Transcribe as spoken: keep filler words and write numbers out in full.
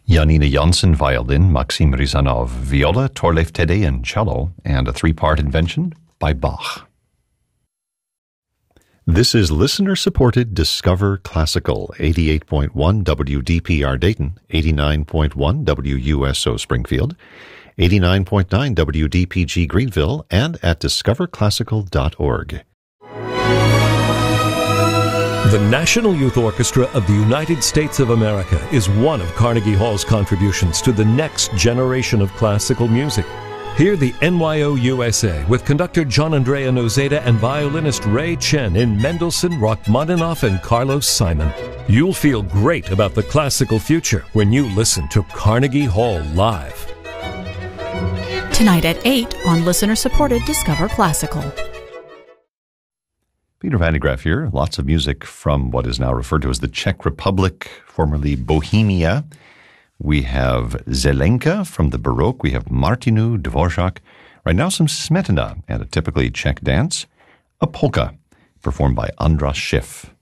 Janina Janssen, violin, Maxim Rizanov, viola, Torleif Tedeyan, cello, and a three-part invention by Bach. This is listener-supported Discover Classical, eighty-eight point one W D P R Dayton, eighty-nine point one W U S O Springfield, eighty-nine point nine W D P G Greenville, and at discover classical dot org. The National Youth Orchestra of the United States of America is one of Carnegie Hall's contributions to the next generation of classical music. Hear the N Y O U S A with conductor John Andrea Nozeda and violinist Ray Chen in Mendelssohn, Rachmaninoff, and Carlos Simon. You'll feel great about the classical future when you listen to Carnegie Hall live. Tonight at eight on listener-supported Discover Classical. Peter Van de Graaff here. Lots of music from what is now referred to as the Czech Republic, formerly Bohemia. We have Zelenka from the Baroque. We have Martinu, Dvorak. Right now, some Smetana and a typically Czech dance, a polka, performed by Andras Schiff.